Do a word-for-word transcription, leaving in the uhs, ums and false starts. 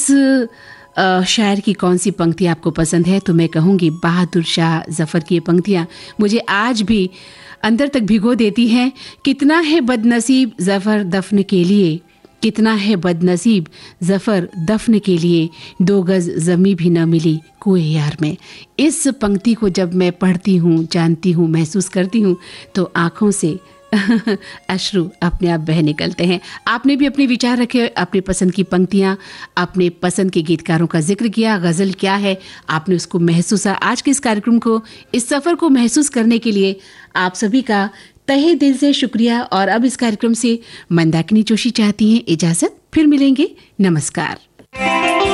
इस आ, शायर की कौन सी पंक्ति आपको पसंद है, तो मैं कहूँगी बहादुर शाह जफ़र की ये पंक्तियाँ मुझे आज भी अंदर तक भिगो देती हैं। कितना है बदनसीब ज़फ़र दफन के लिए, कितना है बदनसीब ज़फ़र दफन के लिए, दो गज़ ज़मी भी न मिली कुए यार में। इस पंक्ति को जब मैं पढ़ती हूँ, जानती हूँ, महसूस करती हूँ, तो आँखों से अश्रु अपने आप बह निकलते हैं। आपने भी अपने विचार रखे, अपनी पसंद की पंक्तियाँ, अपने पसंद के गीतकारों का जिक्र किया। गज़ल क्या है, आपने उसको महसूसा। आज के इस कार्यक्रम को, इस सफ़र को महसूस करने के लिए आप सभी का तहे दिल से शुक्रिया। और अब इस कार्यक्रम से मंदाकिनी जोशी चाहती हैं इजाज़त। फिर मिलेंगे। नमस्कार।